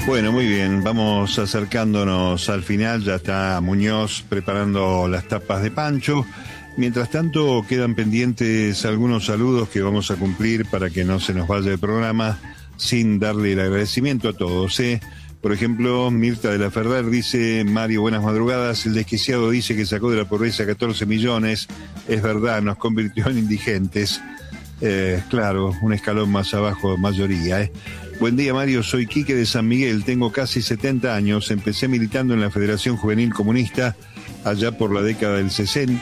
Bueno, muy bien, vamos acercándonos al final, ya está Muñoz preparando las tapas de Pancho. Mientras tanto, quedan pendientes algunos saludos que vamos a cumplir para que no se nos vaya el programa sin darle el agradecimiento a todos, Por ejemplo, Mirta de la Ferrer dice: Mario, buenas madrugadas, el desquiciado dice que sacó de la pobreza 14 millones, es verdad, nos convirtió en indigentes. Claro, un escalón más abajo, mayoría, Buen día, Mario, soy Quique de San Miguel, tengo casi 70 años, empecé militando en la Federación Juvenil Comunista allá por la década del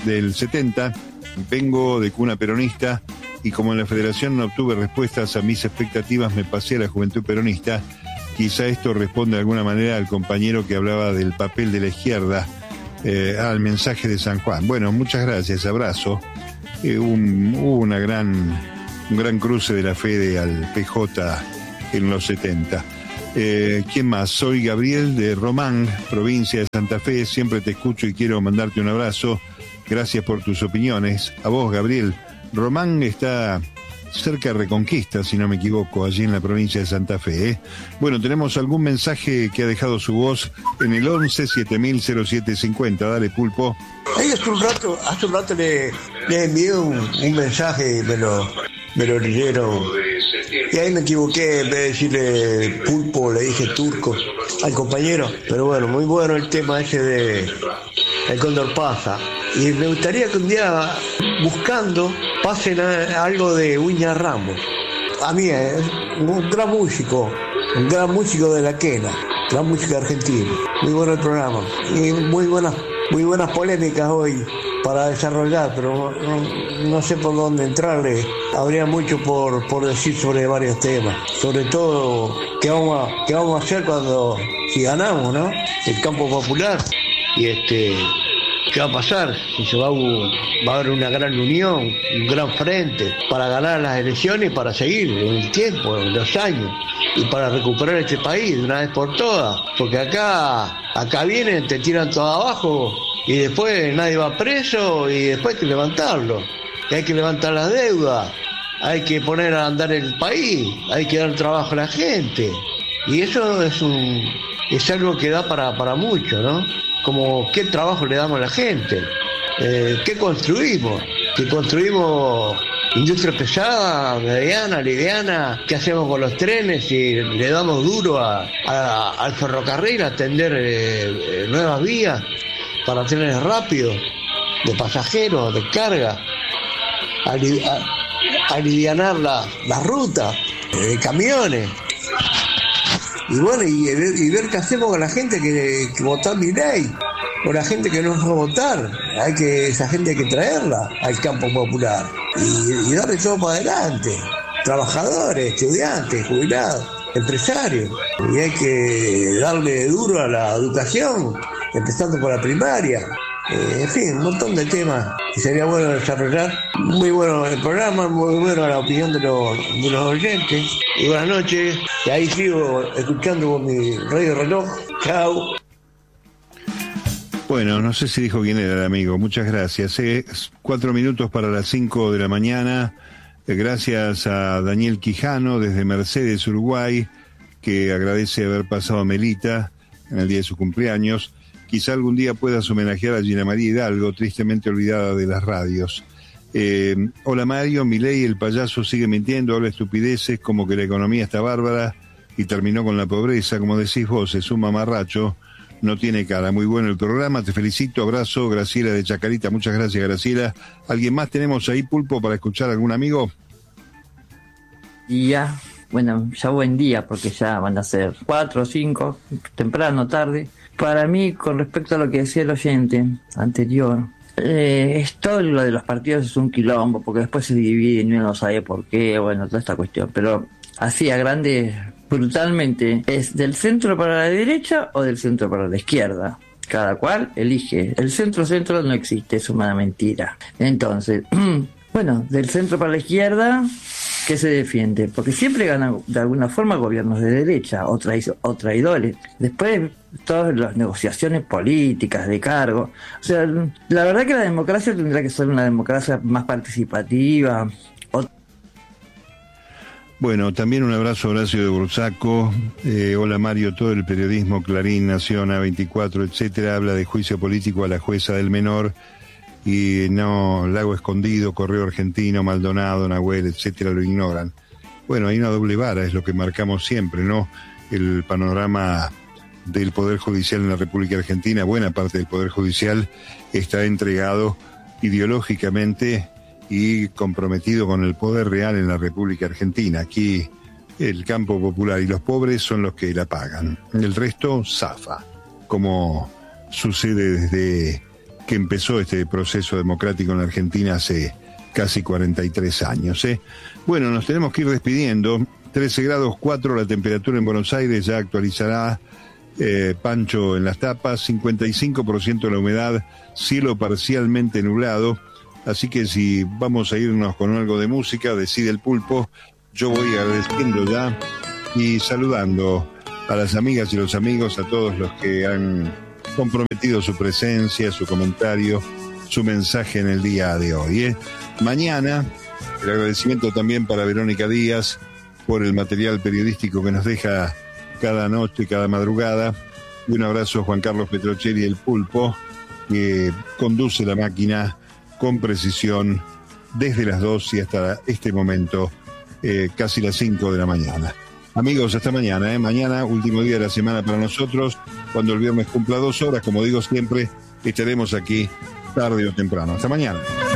70, vengo de cuna peronista y como en la Federación no obtuve respuestas a mis expectativas, me pasé a la Juventud Peronista. Quizá esto responde de alguna manera al compañero que hablaba del papel de la izquierda, al mensaje de San Juan. Bueno, muchas gracias, abrazo. Hubo un gran cruce de la Fede al PJ en los 70. ¿Quién más? Soy Gabriel de Román, provincia de Santa Fe. Siempre te escucho y quiero mandarte un abrazo. Gracias por tus opiniones. A vos, Gabriel. Román está cerca de Reconquista, si no me equivoco, allí en la provincia de Santa Fe. Bueno, tenemos algún mensaje que ha dejado su voz en el 11 700750. Dale, Pulpo. Ahí hace un rato le envié un mensaje, me lo leyeron. Y ahí me equivoqué, en vez de decirle Pulpo, le dije Turco al compañero. Pero bueno, muy bueno el tema ese de El Cóndor pasa. Y me gustaría que un día, buscando, pasen algo de Uña Ramos. A mí es un gran músico de la quena, gran música argentina. Muy bueno el programa. Y muy buenas polémicas hoy para desarrollar, pero no sé por dónde entrarle. Habría mucho por decir sobre varios temas, sobre todo qué vamos a hacer si ganamos, ¿no? El campo popular. Y ¿qué va a pasar? Si va a haber una gran unión, un gran frente para ganar las elecciones y para seguir en el tiempo, en los años, y para recuperar este país de una vez por todas. Porque acá vienen, te tiran todo abajo y después nadie va preso y después hay que levantarlo. Y hay que levantar las deudas, hay que poner a andar el país, hay que dar trabajo a la gente. Y eso es algo que da para mucho, ¿no? Como qué trabajo le damos a la gente, qué construimos, industria pesada, mediana, liviana, qué hacemos con los trenes y le damos duro al ferrocarril a tender nuevas vías para trenes rápidos, de pasajeros, de carga, alivianar las rutas de camiones. Y bueno, y ver qué hacemos con la gente que votó mi ley, o la gente que no va a votar. Esa gente hay que traerla al campo popular y darle todo para adelante. Trabajadores, estudiantes, jubilados, empresarios. Y hay que darle duro a la educación, empezando por la primaria. En fin, un montón de temas que sería bueno desarrollar. Muy bueno el programa, muy bueno la opinión de los oyentes. Y buenas noches. Y ahí sigo escuchando con mi radio reloj. Chao. Bueno, no sé si dijo quién era el amigo. Muchas gracias. 4 minutos para las 5 de la mañana. Gracias a Daniel Quijano desde Mercedes, Uruguay, que agradece haber pasado a Melita en el día de su cumpleaños. Quizá algún día puedas homenajear a Gina María Hidalgo, tristemente olvidada de las radios. Hola Mario, Milei, el payaso sigue mintiendo, habla estupideces como que la economía está bárbara y terminó con la pobreza. Como decís vos, es un mamarracho, no tiene cara. Muy bueno el programa, te felicito, abrazo. Graciela de Chacarita, muchas gracias, Graciela. ¿Alguien más tenemos ahí, Pulpo, para escuchar a algún amigo? Ya, bueno, ya buen día, porque ya van a ser 4 o 5, temprano, tarde. Para mí, con respecto a lo que decía el oyente anterior, todo lo de los partidos es un quilombo, porque después se dividen y uno no sabe por qué, bueno, toda esta cuestión. Pero así a grandes, brutalmente, ¿es del centro para la derecha o del centro para la izquierda? Cada cual elige. El centro no existe, es una mentira. Entonces, bueno, del centro para la izquierda, ¿qué se defiende? Porque siempre ganan de alguna forma gobiernos de derecha o traidores. Después, todas las negociaciones políticas, de cargo. O sea, la verdad que la democracia tendrá que ser una democracia más participativa. Bueno, también un abrazo a Horacio de Bursaco. Hola Mario, todo el periodismo, Clarín, Nación, A24, etcétera, habla de juicio político a la jueza del menor y no, Lago Escondido, Correo Argentino, Maldonado, Nahuel, etcétera, lo ignoran. Bueno, hay una doble vara, es lo que marcamos siempre, ¿no? El panorama del Poder Judicial en la República Argentina, buena parte del Poder Judicial está entregado ideológicamente y comprometido con el poder real en la República Argentina. Aquí el campo popular y los pobres son los que la pagan. El resto zafa, como sucede desde que empezó este proceso democrático en la Argentina hace casi 43 años. Bueno, nos tenemos que ir despidiendo. 13 grados 4 la temperatura en Buenos Aires, ya actualizará Pancho en las tapas, 55% la humedad, cielo parcialmente nublado. Así que si vamos a irnos con algo de música, decide el Pulpo. Yo voy agradeciendo ya y saludando a las amigas y los amigos, a todos los que han comprometido su presencia, su comentario, su mensaje en el día de hoy. Mañana, el agradecimiento también para Verónica Díaz por el material periodístico que nos deja cada noche, cada madrugada. Y un abrazo a Juan Carlos Petrocelli, el Pulpo, que conduce la máquina con precisión desde las 2 y hasta este momento, casi las 5 de la mañana. Amigos, hasta mañana. Mañana, último día de la semana para nosotros. Cuando el viernes cumpla 2 horas, como digo siempre, estaremos aquí tarde o temprano. Hasta mañana.